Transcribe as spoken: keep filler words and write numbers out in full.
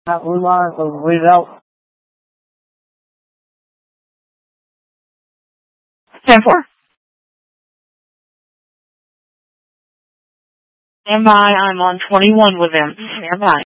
Uh, we want to read it out. ten four. Stand by. I'm on twenty-one with them. Stand by.